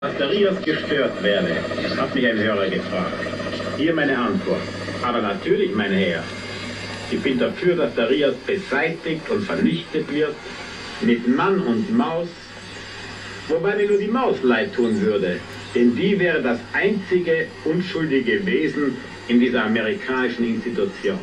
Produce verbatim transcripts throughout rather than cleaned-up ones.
Dass der Rias gestört werde, hat mich ein Hörer gefragt. Hier meine Antwort. Aber natürlich, mein Herr, ich bin dafür, dass der Rias beseitigt und vernichtet wird, mit Mann und Maus, wobei mir nur die Maus leid tun würde, denn die wäre das einzige unschuldige Wesen in dieser amerikanischen Institution.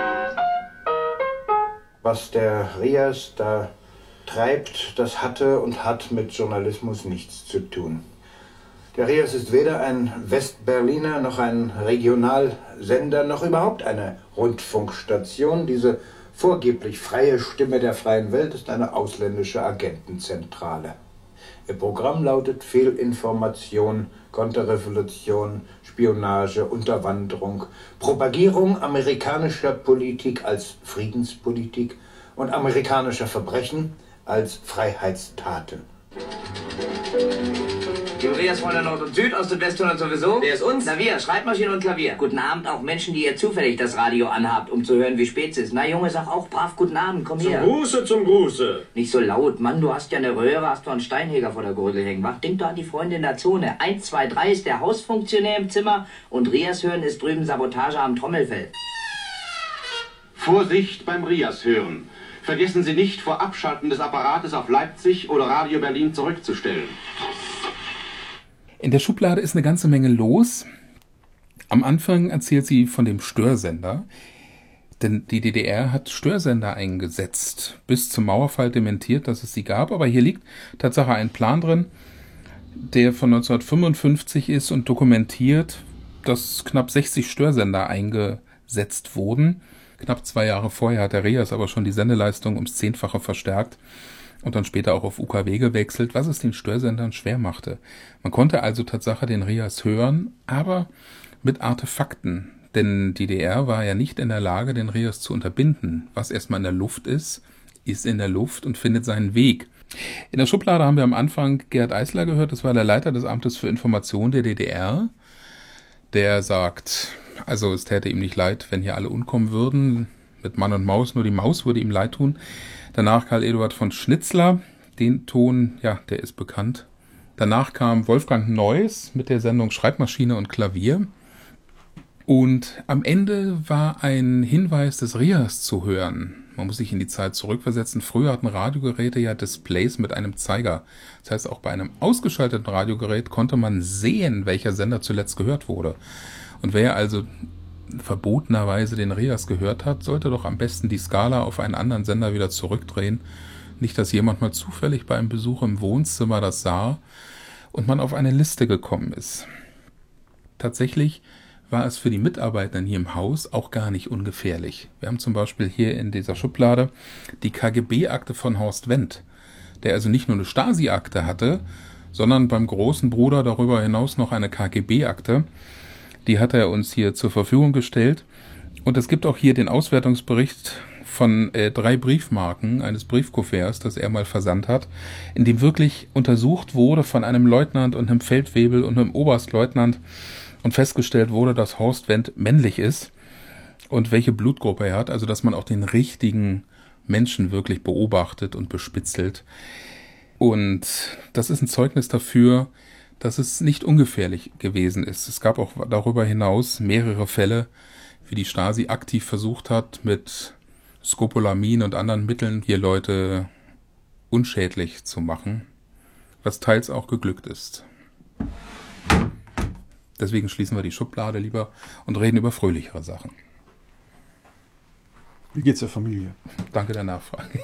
Was der Rias da treibt, das hatte und hat mit Journalismus nichts zu tun. Der Rias ist weder ein Westberliner noch ein Regionalsender noch überhaupt eine Rundfunkstation. Diese vorgeblich freie Stimme der freien Welt ist eine ausländische Agentenzentrale. Ihr Programm lautet Fehlinformation, Konterrevolution, Spionage, Unterwanderung, Propagierung amerikanischer Politik als Friedenspolitik und amerikanischer Verbrechen als Freiheitstaten. Die Rias von der Nord und Süd, Ost und West hören sowieso. Wer ist uns? Klavier, Schreibmaschine und Klavier. Guten Abend auch Menschen, die ihr zufällig das Radio anhabt, um zu hören, wie spät es ist. Na Junge, sag auch brav guten Abend, komm her. Zum Gruße, zum Gruße. Nicht so laut, Mann, du hast ja eine Röhre, hast du einen Steinheger vor der Gurgel hängen. Wach, denk doch an die Freunde in der Zone. Eins, zwei, drei ist der Hausfunktionär im Zimmer und Rias hören ist drüben Sabotage am Trommelfell. Vorsicht beim Rias hören. Vergessen Sie nicht, vor Abschalten des Apparates auf Leipzig oder Radio Berlin zurückzustellen. In der Schublade ist eine ganze Menge los. Am Anfang erzählt sie von dem Störsender, denn die D D R hat Störsender eingesetzt, bis zum Mauerfall dementiert, dass es sie gab, aber hier liegt Tatsache ein Plan drin, der von neunzehnhundertfünfundfünfzig ist und dokumentiert, dass knapp sechzig Störsender eingesetzt wurden. Knapp zwei Jahre vorher hat der Rias aber schon die Sendeleistung ums Zehnfache verstärkt und dann später auch auf U K W gewechselt, was es den Störsendern schwer machte. Man konnte also Tatsache den Rias hören, aber mit Artefakten, denn die D D R war ja nicht in der Lage, den Rias zu unterbinden. Was erstmal in der Luft ist, ist in der Luft und findet seinen Weg. In der Schublade haben wir am Anfang Gerd Eisler gehört, das war der Leiter des Amtes für Information der D D R, der sagt, also es täte ihm nicht leid, wenn hier alle umkommen würden, mit Mann und Maus, nur die Maus würde ihm leid tun. Danach Karl Eduard von Schnitzler, den Ton, ja, der ist bekannt. Danach kam Wolfgang Neuss mit der Sendung Schreibmaschine und Klavier. Und am Ende war ein Hinweis des Rias zu hören. Man muss sich in die Zeit zurückversetzen. Früher hatten Radiogeräte ja Displays mit einem Zeiger. Das heißt, auch bei einem ausgeschalteten Radiogerät konnte man sehen, welcher Sender zuletzt gehört wurde. Und wer also verbotenerweise den Rias gehört hat, sollte doch am besten die Skala auf einen anderen Sender wieder zurückdrehen. Nicht, dass jemand mal zufällig bei einem Besuch im Wohnzimmer das sah und man auf eine Liste gekommen ist. Tatsächlich war es für die Mitarbeitenden hier im Haus auch gar nicht ungefährlich. Wir haben zum Beispiel hier in dieser Schublade die K G B-Akte von Horst Wendt, der also nicht nur eine Stasi-Akte hatte, sondern beim großen Bruder darüber hinaus noch eine K G B-Akte. Die hat er uns hier zur Verfügung gestellt. Und es gibt auch hier den Auswertungsbericht von äh, drei Briefmarken eines Briefkuverts, das er mal versandt hat, in dem wirklich untersucht wurde von einem Leutnant und einem Feldwebel und einem Oberstleutnant und festgestellt wurde, dass Horst Wendt männlich ist und welche Blutgruppe er hat, also dass man auch den richtigen Menschen wirklich beobachtet und bespitzelt. Und das ist ein Zeugnis dafür, dass es nicht ungefährlich gewesen ist. Es gab auch darüber hinaus mehrere Fälle, wie die Stasi aktiv versucht hat, mit Scopolamin und anderen Mitteln hier Leute unschädlich zu machen, was teils auch geglückt ist. Deswegen schließen wir die Schublade lieber und reden über fröhlichere Sachen. Wie geht's der Familie? Danke der Nachfrage.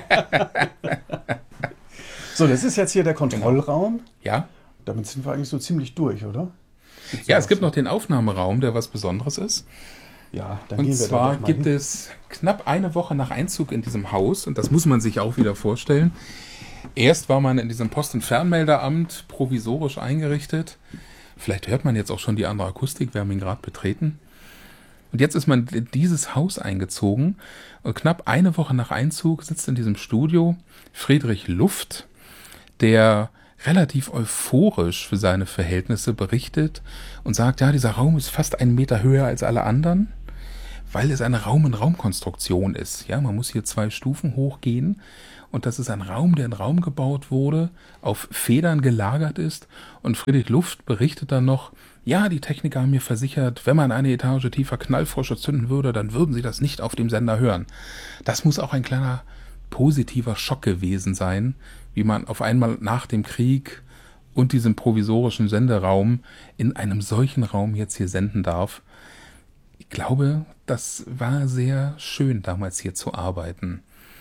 So, das ist jetzt hier der Kontrollraum. Ja. Damit sind wir eigentlich so ziemlich durch, oder? Gibt's ja, es gibt noch den Aufnahmeraum, der was Besonderes ist. Ja, dann und gehen wir zwar da doch mal gibt hin. es knapp eine Woche nach Einzug in diesem Haus, und das muss man sich auch wieder vorstellen. Erst war man in diesem Post- und Fernmeldeamt provisorisch eingerichtet. Vielleicht hört man jetzt auch schon die andere Akustik, wir haben ihn gerade betreten. Und jetzt ist man in dieses Haus eingezogen und knapp eine Woche nach Einzug sitzt in diesem Studio Friedrich Luft, der relativ euphorisch für seine Verhältnisse berichtet und sagt, ja, dieser Raum ist fast einen Meter höher als alle anderen, weil es eine Raum-in-Raum-Konstruktion ist. Ja, man muss hier zwei Stufen hochgehen und das ist ein Raum, der in Raum gebaut wurde, auf Federn gelagert ist. Und Friedrich Luft berichtet dann noch, ja, die Techniker haben mir versichert, wenn man eine Etage tiefer Knallfrosche zünden würde, dann würden sie das nicht auf dem Sender hören. Das muss auch ein kleiner positiver Schock gewesen sein, wie man auf einmal nach dem Krieg und diesem provisorischen Senderaum in einem solchen Raum jetzt hier senden darf. Ich glaube, das war sehr schön, damals hier zu arbeiten.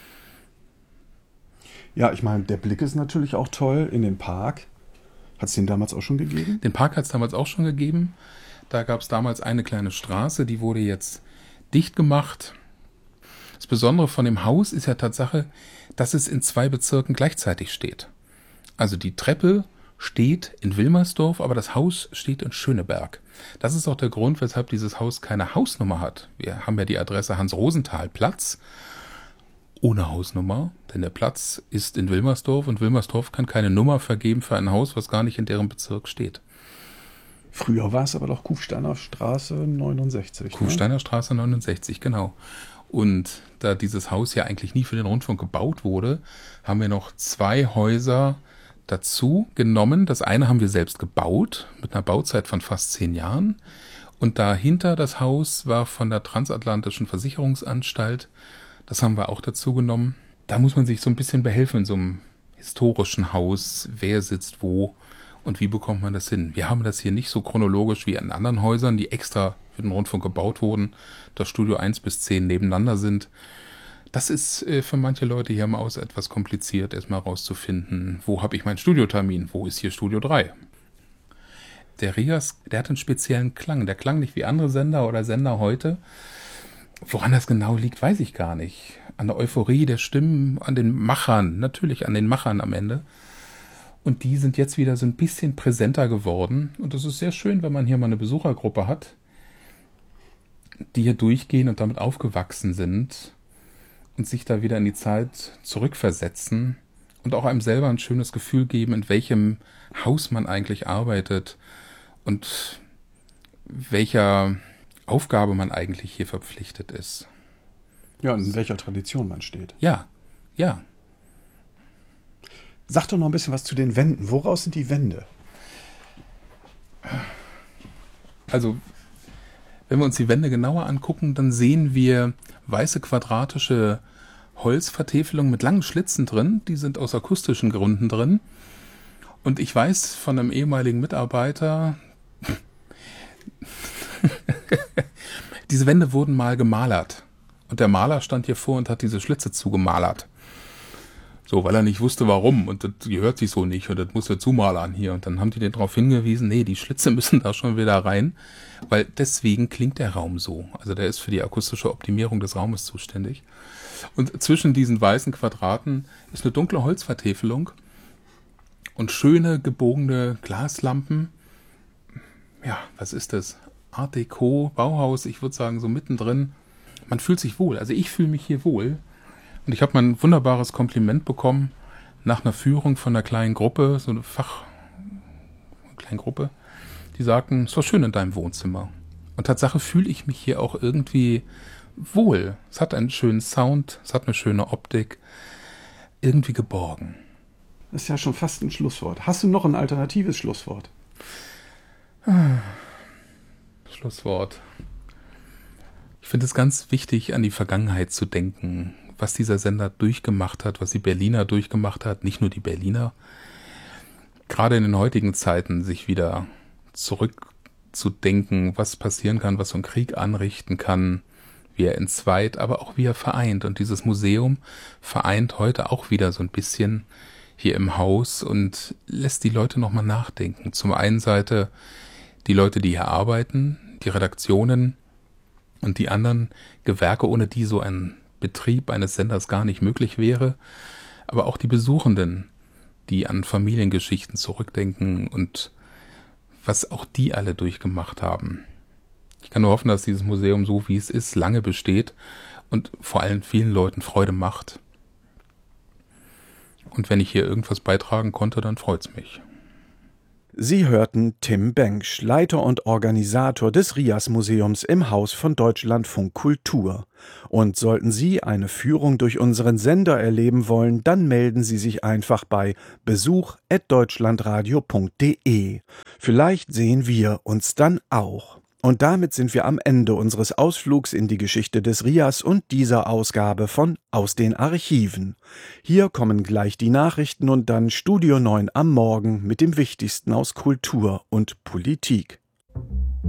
Ja, ich meine, der Blick ist natürlich auch toll in den Park. Hat es den damals auch schon gegeben? Den Park hat es damals auch schon gegeben. Da gab es damals eine kleine Straße, die wurde jetzt dicht gemacht. Das Besondere von dem Haus ist ja Tatsache, dass es in zwei Bezirken gleichzeitig steht. Also die Treppe steht in Wilmersdorf, aber das Haus steht in Schöneberg. Das ist auch der Grund, weshalb dieses Haus keine Hausnummer hat. Wir haben ja die Adresse Hans-Rosenthal-Platz ohne Hausnummer, denn der Platz ist in Wilmersdorf und Wilmersdorf kann keine Nummer vergeben für ein Haus, was gar nicht in deren Bezirk steht. Früher war es aber doch Kufsteiner Straße neunundsechzig. Kufsteiner ne? Straße neunundsechzig, genau. Und da dieses Haus ja eigentlich nie für den Rundfunk gebaut wurde, haben wir noch zwei Häuser dazu genommen. Das eine haben wir selbst gebaut, mit einer Bauzeit von fast zehn Jahren. Und dahinter das Haus war von der Transatlantischen Versicherungsanstalt. Das haben wir auch dazu genommen. Da muss man sich so ein bisschen behelfen in so einem historischen Haus. Wer sitzt wo und wie bekommt man das hin? Wir haben das hier nicht so chronologisch wie in anderen Häusern, die extra für den Rundfunk gebaut wurden, dass Studio eins bis zehn nebeneinander sind. Das ist äh, für manche Leute hier im Haus etwas kompliziert, erstmal rauszufinden, wo habe ich meinen Studiotermin, wo ist hier Studio drei? Der Rias, der hat einen speziellen Klang. Der klang nicht wie andere Sender oder Sender heute. Woran das genau liegt, weiß ich gar nicht. An der Euphorie der Stimmen, an den Machern, natürlich an den Machern am Ende. Und die sind jetzt wieder so ein bisschen präsenter geworden. Und das ist sehr schön, wenn man hier mal eine Besuchergruppe hat, die hier durchgehen und damit aufgewachsen sind und sich da wieder in die Zeit zurückversetzen und auch einem selber ein schönes Gefühl geben, in welchem Haus man eigentlich arbeitet und welcher Aufgabe man eigentlich hier verpflichtet ist. Ja, und in welcher Tradition man steht. Ja, ja. Sag doch noch ein bisschen was zu den Wänden. Woraus sind die Wände? Also, wenn wir uns die Wände genauer angucken, dann sehen wir weiße quadratische Holzvertäfelungen mit langen Schlitzen drin. Die sind aus akustischen Gründen drin. Und ich weiß von einem ehemaligen Mitarbeiter, diese Wände wurden mal gemalert. Und der Maler stand hier vor und hat diese Schlitze zugemalert. So, weil er nicht wusste, warum. Und das gehört sich so nicht. Und das muss er zumalern hier. Und dann haben die den darauf hingewiesen, nee, die Schlitze müssen da schon wieder rein. Weil deswegen klingt der Raum so. Also der ist für die akustische Optimierung des Raumes zuständig. Und zwischen diesen weißen Quadraten ist eine dunkle Holzvertäfelung und schöne gebogene Glaslampen. Ja, was ist das? Art Deco, Bauhaus, ich würde sagen so mittendrin. Man fühlt sich wohl, also ich fühle mich hier wohl. Und ich habe mal ein wunderbares Kompliment bekommen nach einer Führung von einer kleinen Gruppe, so eine Fach, eine kleine Gruppe, die sagten, es war schön in deinem Wohnzimmer. Und Tatsache fühle ich mich hier auch irgendwie wohl. Es hat einen schönen Sound, es hat eine schöne Optik, irgendwie geborgen. Das ist ja schon fast ein Schlusswort. Hast du noch ein alternatives Schlusswort? Schlusswort. Ich finde es ganz wichtig, an die Vergangenheit zu denken, was dieser Sender durchgemacht hat, was die Berliner durchgemacht hat, nicht nur die Berliner. Gerade in den heutigen Zeiten sich wieder zurückzudenken, was passieren kann, was so ein Krieg anrichten kann, wie er entzweit, aber auch wie er vereint. Und dieses Museum vereint heute auch wieder so ein bisschen hier im Haus und lässt die Leute nochmal nachdenken. Zum einen Seite die Leute, die hier arbeiten, die Redaktionen und die anderen Gewerke, ohne die so ein Betrieb eines Senders gar nicht möglich wäre, aber auch die Besuchenden, die an Familiengeschichten zurückdenken und was auch die alle durchgemacht haben. Ich kann nur hoffen, dass dieses Museum, so wie es ist, lange besteht und vor allem vielen Leuten Freude macht. Und wenn ich hier irgendwas beitragen konnte, dann freut's mich. Sie hörten Tim Bengsch, Leiter und Organisator des Rias-Museums im Haus von Deutschlandfunk Kultur. Und sollten Sie eine Führung durch unseren Sender erleben wollen, dann melden Sie sich einfach bei besuch at deutschlandradio punkt de. Vielleicht sehen wir uns dann auch. Und damit sind wir am Ende unseres Ausflugs in die Geschichte des Rias und dieser Ausgabe von Aus den Archiven. Hier kommen gleich die Nachrichten und dann Studio neun am Morgen mit dem Wichtigsten aus Kultur und Politik.